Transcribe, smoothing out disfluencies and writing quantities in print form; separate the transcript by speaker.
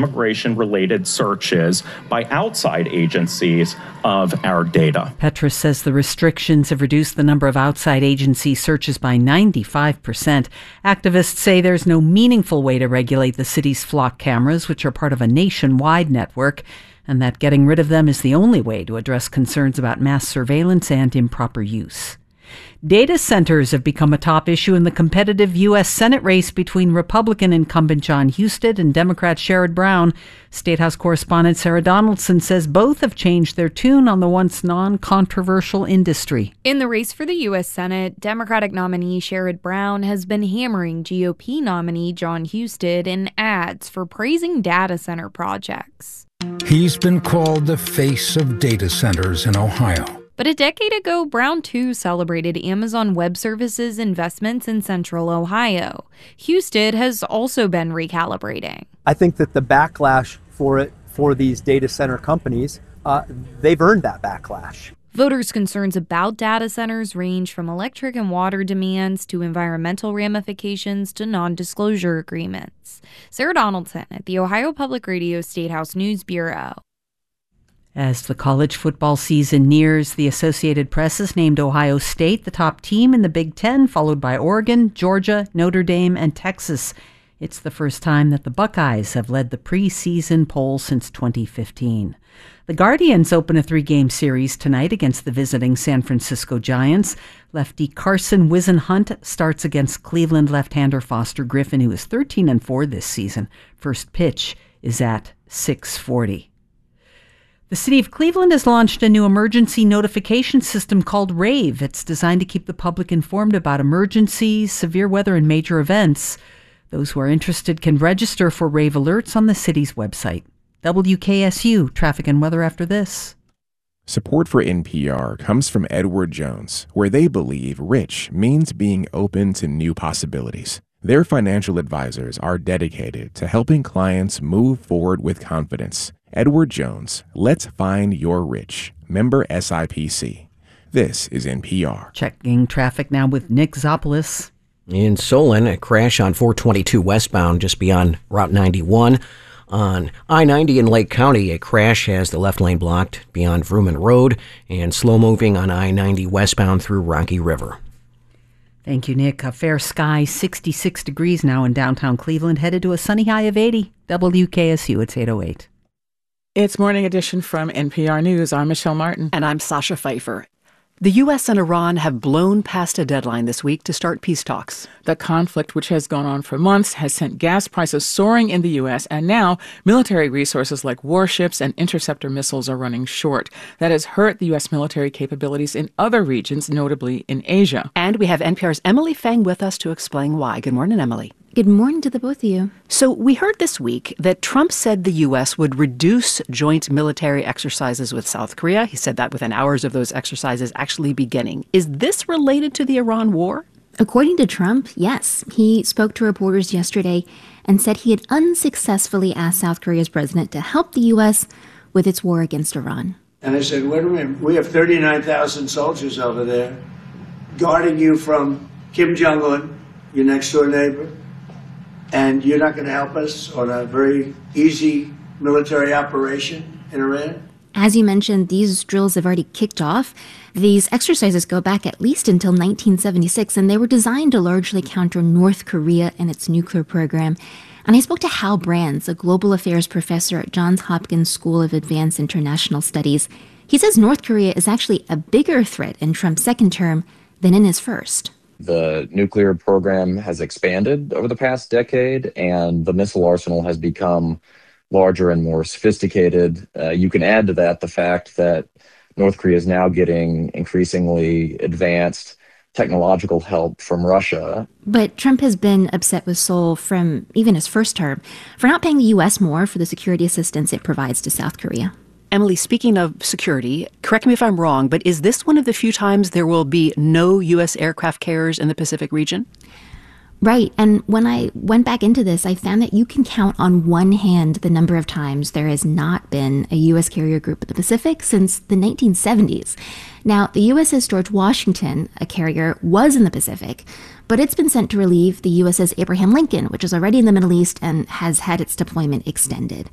Speaker 1: immigration-related searches by outside agencies of our data.
Speaker 2: Petras says the restrictions have reduced the number of outside agency searches by 95%. Activists say there's no meaningful way to regulate the city's flock cameras, which are part of a nationwide network, and that getting rid of them is the only way to address concerns about mass surveillance and improper use. Data centers have become a top issue in the competitive U.S. Senate race between Republican incumbent Jon Husted and Democrat Sherrod Brown. State House correspondent Sarah Donaldson says both have changed their tune on the once non-controversial industry.
Speaker 3: In the race for the U.S. Senate, Democratic nominee Sherrod Brown has been hammering GOP nominee Jon Husted in ads for praising data center projects.
Speaker 4: He's been called the face of data centers in Ohio.
Speaker 3: But a decade ago, Brown too celebrated Amazon Web Services investments in central Ohio. Husted has also been recalibrating.
Speaker 5: I think that the backlash for these data center companies, they've earned that backlash.
Speaker 3: Voters' concerns about data centers range from electric and water demands to environmental ramifications to non-disclosure agreements. Sarah Donaldson at the Ohio Public Radio State House News Bureau.
Speaker 2: As the college football season nears, the Associated Press has named Ohio State the top team in the Big Ten, followed by Oregon, Georgia, Notre Dame, and Texas. It's the first time that the Buckeyes have led the preseason poll since 2015. The Guardians open a 3-game series tonight against the visiting San Francisco Giants. Lefty Carson Whisenhunt starts against Cleveland left-hander Foster Griffin, who is 13-4 this season. First pitch is at 6:40. The city of Cleveland has launched a new emergency notification system called RAVE. It's designed to keep the public informed about emergencies, severe weather, and major events. Those who are interested can register for RAVE alerts on the city's website. WKSU traffic and weather after this.
Speaker 6: Support for NPR comes from Edward Jones, where they believe rich means being open to new possibilities. Their financial advisors are dedicated to helping clients move forward with confidence. Edward Jones, let's find your rich. Member SIPC. This is NPR.
Speaker 2: Checking traffic now with Nick Zopoulos.
Speaker 7: In Solon, a crash on 422 westbound just beyond Route 91. On I-90 in Lake County, a crash has the left lane blocked beyond Vrooman Road and slow moving on I-90 westbound through Rocky River.
Speaker 2: Thank you, Nick. A fair sky, 66 degrees now in downtown Cleveland, headed to a sunny high of 80. WKSU, it's 8:08.
Speaker 8: It's Morning Edition from NPR News. I'm Michelle Martin.
Speaker 9: And I'm Sasha Pfeiffer. The U.S. and Iran have blown past a deadline this week to start peace talks.
Speaker 8: The conflict, which has gone on for months, has sent gas prices soaring in the U.S., and now military resources like warships and interceptor missiles are running short. That has hurt the U.S. military capabilities in other regions, notably in Asia.
Speaker 9: And we have NPR's Emily Feng with us to explain why. Good morning, Emily.
Speaker 10: Good morning to the both of you.
Speaker 9: So we heard this week that Trump said the U.S. would reduce joint military exercises with South Korea. He said that within hours of those exercises actually beginning. Is this related to the Iran war?
Speaker 10: According to Trump, yes. He spoke to reporters yesterday and said he had unsuccessfully asked South Korea's president to help the U.S. with its war against Iran.
Speaker 11: And I said, wait a minute, we have 39,000 soldiers over there guarding you from Kim Jong-un, your next-door neighbor. And you're not going to help us on a very easy military operation in Iran?
Speaker 10: As you mentioned, these drills have already kicked off. These exercises go back at least until 1976, and they were designed to largely counter North Korea and its nuclear program. And I spoke to Hal Brands, a global affairs professor at Johns Hopkins School of Advanced International Studies. He says North Korea is actually a bigger threat in Trump's second term than in his first.
Speaker 12: The nuclear program has expanded over the past decade, and the missile arsenal has become larger and more sophisticated. You can add to that the fact that North Korea is now getting increasingly advanced technological help from Russia.
Speaker 10: But Trump has been upset with Seoul from even his first term for not paying the U.S. more for the security assistance it provides to South Korea.
Speaker 9: Emily, speaking of security, correct me if I'm wrong, but is this one of the few times there will be no U.S. aircraft carriers in the Pacific region?
Speaker 10: Right. And when I went back into this, I found that you can count on one hand the number of times there has not been a U.S. carrier group in the Pacific since the 1970s. Now, the USS George Washington, a carrier, was in the Pacific, but it's been sent to relieve the USS Abraham Lincoln, which is already in the Middle East and has had its deployment extended.